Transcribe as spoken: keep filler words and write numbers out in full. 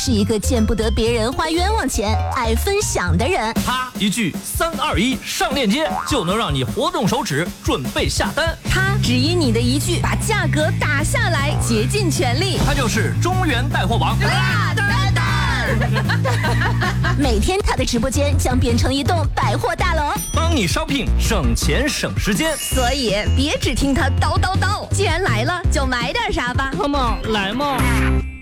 是一个见不得别人花冤枉钱、爱分享的人。 他一句三二一上链接，就能让你活动手指准备下单。 他只因你的一句把价格打下来，竭尽全力。 他就是中原带货王大蛋蛋。 每天他的直播间将变成一栋百货大楼， 帮你 shopping 省钱省时间。 所以别只听他叨叨叨，既然来了，就买点啥吧。 Come on，来嘛！